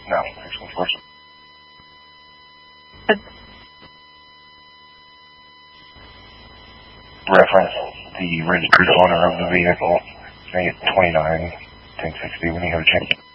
No, excellent question. Reference the registered owner of the vehicle. Make it 29 1060 when you have a chance.